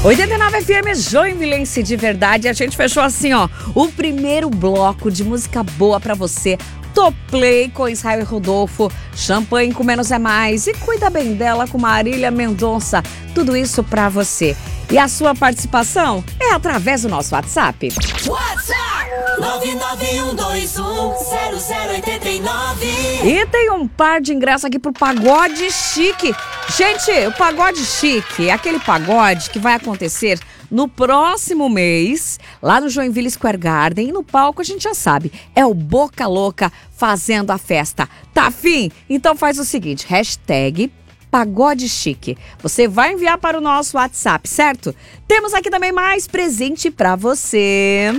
89 FM Joinvilense de verdade. A gente fechou assim, ó, o primeiro bloco de música boa pra você. Toplay com Israel e Rodolfo, Champanhe com Menos é Mais e Cuida Bem Dela com Marília Mendonça. Tudo isso pra você. E a sua participação é através do nosso WhatsApp. WhatsApp 991210089. E tem um par de ingressos aqui pro Pagode Chique. Gente, o Pagode Chique é aquele pagode que vai acontecer no próximo mês, lá no Joinville Square Garden. E no palco a gente já sabe, é o Boca Louca fazendo a festa. Tá afim? Então faz o seguinte, hashtag Pagode Chique. Você vai enviar para o nosso WhatsApp, certo? Temos aqui também mais presente pra você.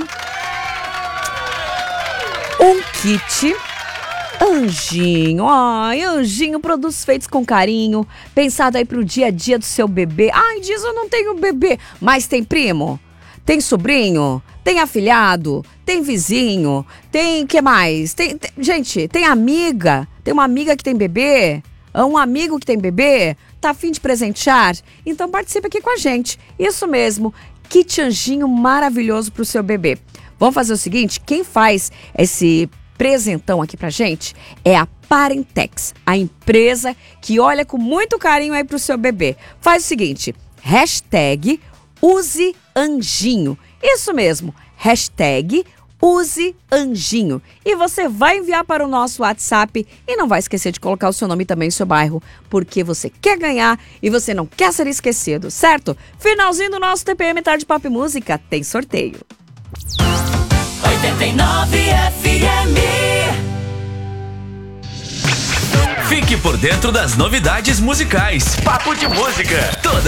Um kit Anjinho. Ai, Anjinho, produtos feitos com carinho, pensado aí pro dia a dia do seu bebê. Ai, diz, eu não tenho bebê, mas tem primo, tem sobrinho, tem afilhado, tem vizinho, tem, que mais? Gente, tem amiga, tem uma amiga que tem bebê, um amigo que tem bebê, tá a fim de presentear? Então participa aqui com a gente. Isso mesmo, kit Anjinho maravilhoso pro seu bebê. Vamos fazer o seguinte, quem faz esse presentão aqui pra gente é a Parentex, a empresa que olha com muito carinho aí pro seu bebê. Faz o seguinte, hashtag Use Anjinho. Isso mesmo, hashtag Use Anjinho. E você vai enviar para o nosso WhatsApp e não vai esquecer de colocar o seu nome e também o seu bairro, porque você quer ganhar e você não quer ser esquecido, certo? Finalzinho do nosso TPM Tarde Pop Música, tem sorteio. 89 FM. Fique por dentro das novidades musicais. Papo de Música. Toda